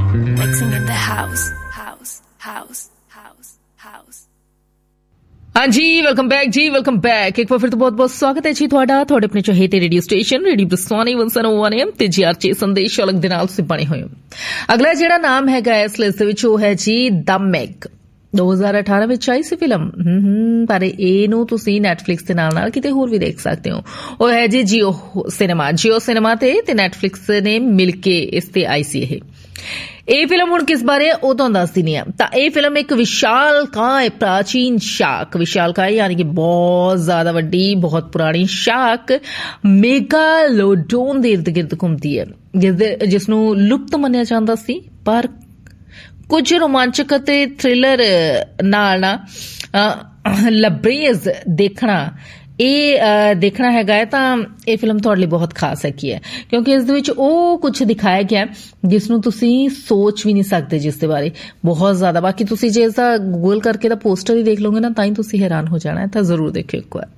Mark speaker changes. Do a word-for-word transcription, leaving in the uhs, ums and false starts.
Speaker 1: Mixing in the house, house, house, house, house.
Speaker 2: हाँ जी, welcome back जी, welcome back. एक बार फिर तो बहुत बहुत स्वागत है जी ਤੁਹਾਡਾ ਤੁਹਾਡੇ ਆਪਣੇ ਚਹੇਤੇ ਰੇਡੀਓ ਸਟੇਸ਼ਨ ਰੇਡੀਓ ਬਰਸਾਨੀ ਇੱਕ ਸੌ ਇੱਕ ਐਮ ਤੇ ਜੀਆਰਚੇ ਸੰਦੇਸ਼ ਅਲੱਗ ਦੇ ਨਾਲ ਤੁਸੀਂ ਬਣੇ ਹੋਏ ਹੋ। ਅਗਲਾ ਜਿਹੜਾ ਨਾਮ ਹੈਗਾ ਇਸ ਲਿਸਟ ਦੇ ਵਿੱਚ ਉਹ ਹੈ ਜੀ ਦ ਮੈਗ। ਦੋ ਹਜ਼ਾਰ ਅਠਾਰਾਂ ਵਿੱਚ ਆਈ ਸੀ ਫਿਲਮ, ਪਰ ਇਹਨੂੰ ਤੁਸੀਂ ਨੈਟਫਲਿਕਸ ਦੇ ਨਾਲ ਨਾਲ ਕਿਤੇ ਹੋਰ ਵੀ ਦੇਖ ਸਕਦੇ ਹੋ। ਉਹ ਹੈ ਜੀ ਜੀਓ ਸਿਨੇਮਾ। ਜੀਓ ਸਿਨੇਮਾ ਤੇ ਤੇ ਨੈਟਫਲਿਕਸ ਨੇ ਮਿਲ ਕੇ ਇਸ ਤੇ ਆਈ ਸੀ ਇਹ ਇਹ ਫਿਲਮ। ਹੁਣ ਕਿਸ ਬਾਰੇ ਉਹ ਤੁਹਾਨੂੰ ਦੱਸ ਦਿੰਦੀ ਹਾਂ। ਤਾਂ ਇਹ ਫਿਲਮ ਇੱਕ ਵਿਸ਼ਾਲਕਾय ਪ੍ਰਾਚੀਨ ਸ਼ਾਕ, ਵਿਸ਼ਾਲਕਾय ਯਾਨੀ ਕਿ ਬਹੁਤ ਜ਼ਿਆਦਾ ਵੱਡੀ ਬਹੁਤ ਪੁਰਾਣੀ ਸ਼ਾਕ ਮੇਗਾਲੋਡੋਨ ਦੇ ਇਰਦ ਗਿਰਦ ਘੁੰਮਦੀ ਹੈ, ਜਿਸਦੇ ਜਿਸ ਨੂੰ ਲੁਪਤ ਮੰਨਿਆ ਜਾਂਦਾ ਸੀ। ਪਰ ਕੁਝ ਰੋਮਾਂਚਕ ਅਤੇ ਥ੍ਰਿਲਰ ਨਾਲ ਨਾ ਲਬਰੇਜ਼ ਦੇਖਣਾ ਇਹ ਦੇਖਣਾ ਹੈਗਾ ਹੈ ਤਾਂ ਇਹ ਫਿਲਮ ਤੁਹਾਡੇ ਲਈ ਬਹੁਤ ਖਾਸ ਹੈਗੀ ਹੈ, ਕਿਉਂਕਿ ਇਸ ਦੇ ਵਿੱਚ ਉਹ ਕੁਝ ਦਿਖਾਇਆ ਗਿਆ ਜਿਸ ਨੂੰ ਤੁਸੀਂ ਸੋਚ ਵੀ ਨਹੀਂ ਸਕਦੇ, ਜਿਸ ਦੇ ਬਾਰੇ ਬਹੁਤ ਜ਼ਿਆਦਾ। ਬਾਕੀ ਤੁਸੀਂ ਜੇ ਇਸਦਾ ਗੂਗਲ ਕਰਕੇ ਦਾ ਪੋਸਟਰ ਹੀ ਦੇਖ ਲਓਗੇ ਨਾ ਤਾਂ ਹੀ ਤੁਸੀਂ ਹੈਰਾਨ ਹੋ ਜਾਣਾ ਹੈ। ਤਾਂ ਜ਼ਰੂਰ ਦੇਖਿਓ ਇੱਕ ਵਾਰ।